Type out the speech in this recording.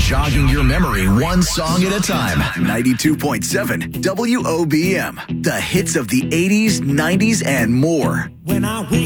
jogging your memory one song at a time. 92.7 WOBM. The hits of the 80s, 90s, and more. When I wake